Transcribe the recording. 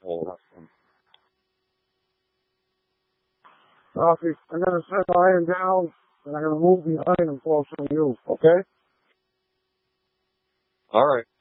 asshole. Rafi, I'm going to set the iron down, and I'm going to move the iron across from you, okay? All right.